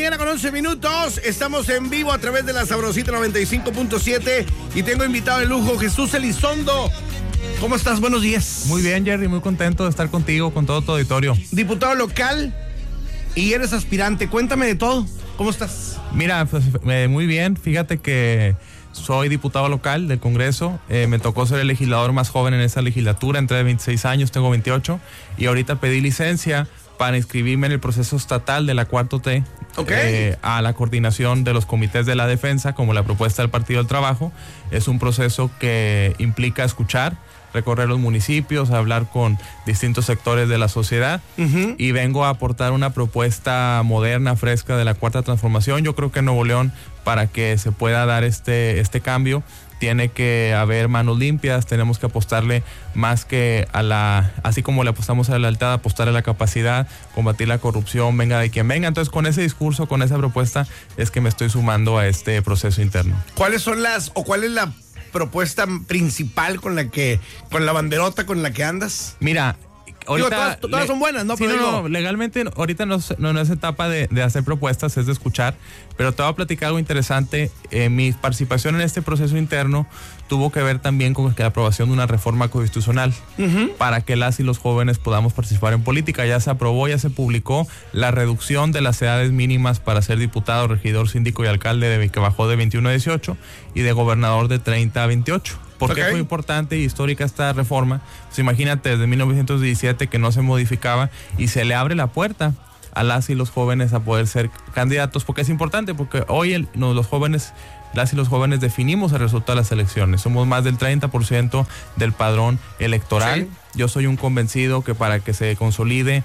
mañana con 11 minutos. Estamos en vivo a través de la Sabrosita 95.7 y tengo invitado de lujo Jesús Elizondo. ¿Cómo estás? Buenos días. Muy bien, Jerry, muy contento de estar contigo, con todo tu auditorio. Diputado local y eres aspirante. Cuéntame de todo. ¿Cómo estás? Mira, pues muy bien. Fíjate que soy diputado local del Congreso. Me tocó ser el legislador más joven en esa legislatura. Entré de 26 años, tengo 28. Y ahorita pedí licencia para inscribirme en el proceso estatal de la 4T, a la coordinación de los comités de la defensa, como la propuesta del Partido del Trabajo. Es un proceso que implica escuchar, recorrer los municipios, hablar con distintos sectores de la sociedad, y vengo a aportar una propuesta moderna, fresca de la Cuarta Transformación. Yo creo que en Nuevo León, para que se pueda dar este cambio, tiene que haber manos limpias. Tenemos que apostarle más que así como le apostamos a la lealtad, apostar a la capacidad, combatir la corrupción, venga de quien venga. Entonces, con ese discurso, con esa propuesta, es que me estoy sumando a este proceso interno. ¿Cuál es la propuesta principal con la banderota con la que andas? Mira, ahorita, todas son buenas, ¿no? Sí, no, legalmente ahorita no es etapa de hacer propuestas, es de escuchar, pero te voy a platicar algo interesante. Mi participación en este proceso interno tuvo que ver también con la aprobación de una reforma constitucional para que las y los jóvenes podamos participar en política. Ya se aprobó, ya se publicó la reducción de las edades mínimas para ser diputado, regidor, síndico y alcalde, que bajó de 21 a 18 y de gobernador de 30 a 28. ¿Por qué fue importante y histórica esta reforma? Pues imagínate, desde 1917 que no se modificaba y se le abre la puerta a las y los jóvenes a poder ser candidatos. Porque es importante, porque hoy las y los jóvenes definimos el resultado de las elecciones. Somos más del 30% del padrón electoral. Sí. Yo soy un convencido que para que se consolide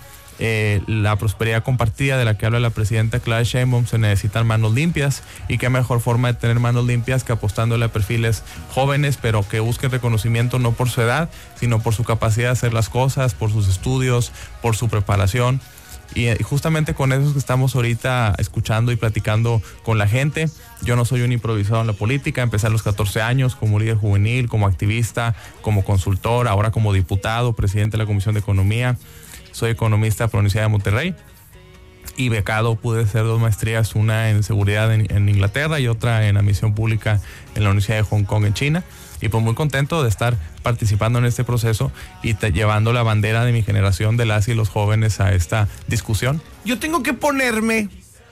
la prosperidad compartida de la que habla la presidenta Claudia Sheinbaum, se necesitan manos limpias, y qué mejor forma de tener manos limpias que apostándole a perfiles jóvenes, pero que busquen reconocimiento no por su edad, sino por su capacidad de hacer las cosas, por sus estudios, por su preparación. Y justamente con eso es que estamos ahorita escuchando y platicando con la gente. Yo no soy un improvisado en la política. Empecé a los 14 años como líder juvenil, como activista, como consultor, ahora como diputado, presidente de la Comisión de Economía. Soy economista por la Universidad de Monterrey y becado. Pude hacer 2 maestrías, una en seguridad en Inglaterra y otra en admisión pública en la Universidad de Hong Kong en China. Y pues muy contento de estar participando en este proceso y llevando la bandera de mi generación, de las y los jóvenes, a esta discusión. Yo tengo que ponerme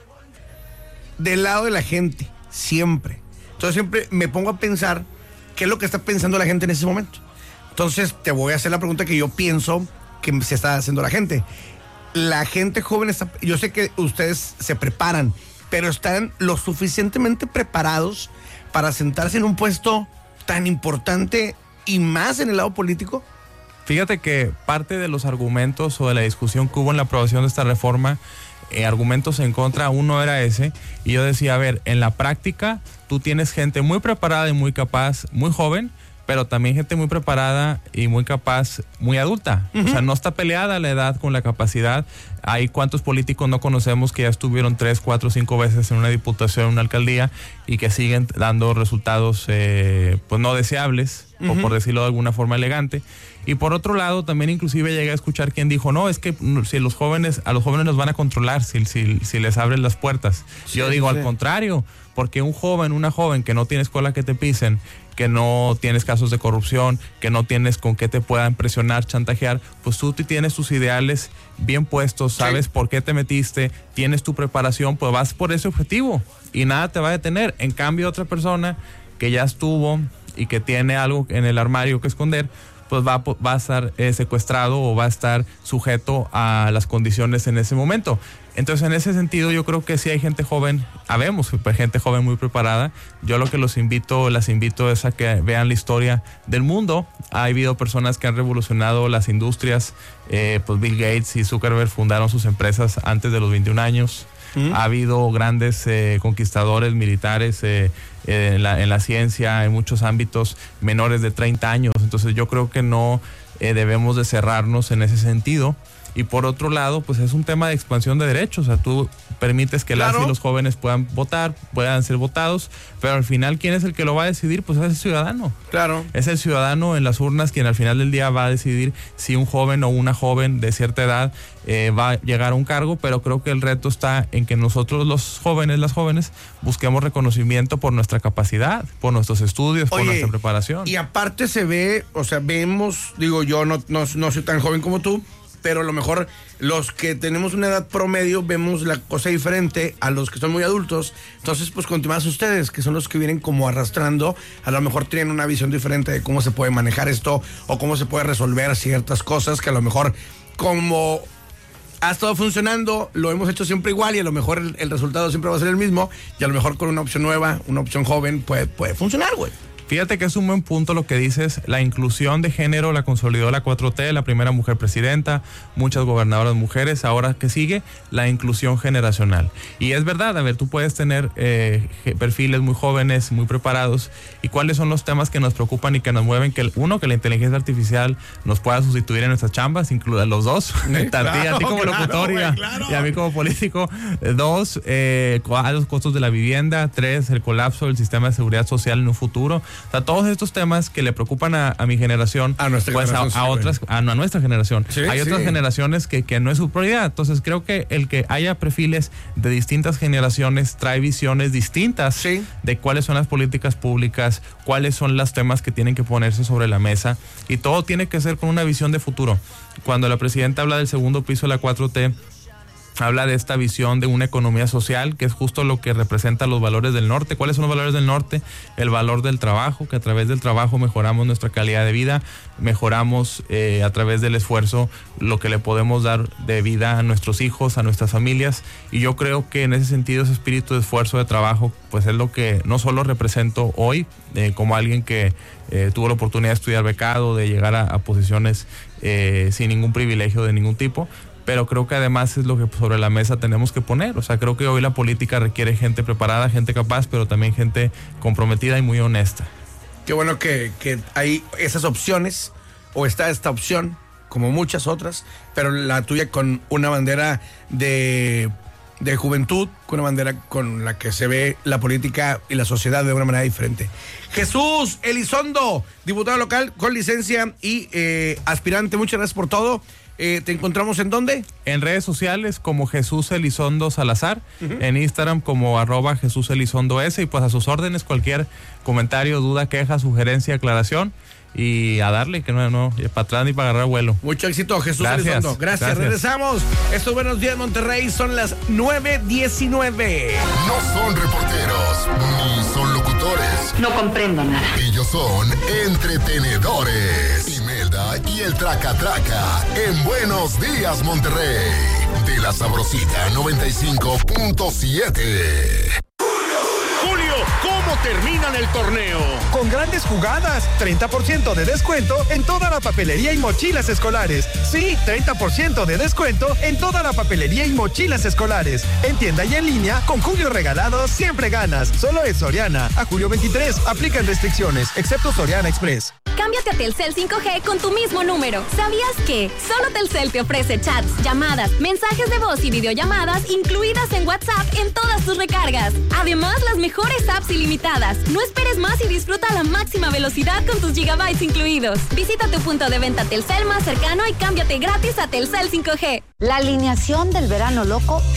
del lado de la gente, siempre. Entonces siempre me pongo a pensar qué es lo que está pensando la gente en ese momento. Entonces te voy a hacer la pregunta que yo pienso que se está haciendo la gente. La gente joven está, yo sé que ustedes se preparan, pero están lo suficientemente preparados para sentarse en un puesto tan importante y más en el lado político. Fíjate que parte de los argumentos o de la discusión que hubo en la aprobación de esta reforma, argumentos en contra, uno era ese, y yo decía, a ver, en la práctica tú tienes gente muy preparada y muy capaz, muy joven, pero también gente muy preparada y muy capaz, muy adulta. O sea, no está peleada la edad con la capacidad. Hay cuántos políticos no conocemos que ya estuvieron 3, 4, 5 veces en una diputación, en una alcaldía, y que siguen dando resultados pues no deseables, o por decirlo de alguna forma elegante. Y por otro lado, también inclusive llegué a escuchar quien dijo, no, es que si a los jóvenes nos van a controlar si les abren las puertas. Sí, yo digo, al contrario, porque una joven que no tienes cola que te pisen, que no tienes casos de corrupción, que no tienes con qué te puedan presionar, chantajear, pues tú tienes tus ideales bien puestos, sabes por qué te metiste, tienes tu preparación, pues vas por ese objetivo y nada te va a detener. En cambio, otra persona que ya estuvo y que tiene algo en el armario que esconder, pues va a estar secuestrado o va a estar sujeto a las condiciones en ese momento. Entonces, en ese sentido, yo creo que sí hay gente joven, habemos gente joven muy preparada. Yo lo que las invito es a que vean la historia del mundo. Ha habido personas que han revolucionado las industrias, pues Bill Gates y Zuckerberg fundaron sus empresas antes de los 21 años. Ha habido grandes conquistadores militares en la ciencia, en muchos ámbitos, menores de 30 años. Entonces yo creo que no debemos de cerrarnos en ese sentido y por otro lado, pues es un tema de expansión de derechos. O sea, tú permites que las y los jóvenes puedan votar, puedan ser votados, pero al final, ¿quién es el que lo va a decidir? Pues es el ciudadano. Claro. Es el ciudadano en las urnas quien al final del día va a decidir si un joven o una joven de cierta edad va a llegar a un cargo, pero creo que el reto está en que nosotros los jóvenes, las jóvenes, busquemos reconocimiento por nuestra capacidad, por nuestros estudios, por nuestra preparación. Y aparte se ve, o sea, vemos, digo, yo no soy tan joven como tú, pero a lo mejor los que tenemos una edad promedio vemos la cosa diferente a los que son muy adultos. Entonces, pues con más ustedes, que son los que vienen como arrastrando, a lo mejor tienen una visión diferente de cómo se puede manejar esto o cómo se puede resolver ciertas cosas que a lo mejor como ha estado funcionando, lo hemos hecho siempre igual y a lo mejor el resultado siempre va a ser el mismo y a lo mejor con una opción nueva, una opción joven puede funcionar, güey. Fíjate que es un buen punto lo que dices, la inclusión de género la consolidó la 4T, la primera mujer presidenta, muchas gobernadoras mujeres, ahora que sigue, la inclusión generacional. Y es verdad, a ver, tú puedes tener perfiles muy jóvenes, muy preparados, y cuáles son los temas que nos preocupan y que nos mueven, que la inteligencia artificial nos pueda sustituir en nuestras chambas, incluida los dos, a ti como locutor y a mí como político. 2, los costos de la vivienda. 3, el colapso del sistema de seguridad social en un futuro. O sea, todos estos temas que le preocupan a mi generación, a nuestra generación, a nuestra generación. Sí, hay otras generaciones que no es su prioridad. Entonces creo que el que haya perfiles de distintas generaciones trae visiones distintas de cuáles son las políticas públicas, cuáles son los temas que tienen que ponerse sobre la mesa, y todo tiene que ser con una visión de futuro. Cuando la presidenta habla del segundo piso de la 4T, habla de esta visión de una economía social, que es justo lo que representa los valores del norte. ¿Cuáles son los valores del norte? El valor del trabajo, que a través del trabajo mejoramos nuestra calidad de vida, mejoramos a través del esfuerzo lo que le podemos dar de vida a nuestros hijos, a nuestras familias, y yo creo que en ese sentido ese espíritu de esfuerzo, de trabajo, pues es lo que no solo represento hoy como alguien que tuvo la oportunidad de estudiar becado, de llegar a posiciones sin ningún privilegio de ningún tipo, pero creo que además es lo que sobre la mesa tenemos que poner. O sea, creo que hoy la política requiere gente preparada, gente capaz, pero también gente comprometida y muy honesta. Qué bueno que hay esas opciones, o está esta opción, como muchas otras, pero la tuya con una bandera de juventud, con una bandera con la que se ve la política y la sociedad de una manera diferente. Jesús Elizondo, diputado local con licencia y aspirante, muchas gracias por todo. ¿Te encontramos en dónde? En redes sociales como Jesús Elizondo Salazar, en Instagram como @JesúsElizondoS, y pues a sus órdenes, cualquier comentario, duda, queja, sugerencia, aclaración, y a darle, que no para atrás ni para agarrar vuelo. Mucho éxito, Jesús Elizondo. Gracias. Regresamos. Estos Buenos Días Monterrey son las 9:19. No son reporteros, ni son locutores. No comprendo nada. Ellos son entretenedores. Imelda y el Traca Traca en Buenos Días Monterrey. De la Sabrosita 95.7. Julio, ¿cómo terminan el torneo? Con grandes jugadas, 30% de descuento en toda la papelería y mochilas escolares. Sí, 30% de descuento en toda la papelería y mochilas escolares. En tienda y en línea, con Julio Regalado siempre ganas. Solo es Soriana. A julio 23, aplican restricciones, excepto Soriana Express. Cámbiate a Telcel 5G con tu mismo número. ¿Sabías que solo Telcel te ofrece chats, llamadas, mensajes de voz y videollamadas incluidas en WhatsApp en todas tus recargas? Además, las mejores apps ilimitadas. No esperes más y disfruta la máxima velocidad con tus gigabytes incluidos. Visita tu punto de venta Telcel más cercano y cámbiate gratis a Telcel 5G. La alineación del verano loco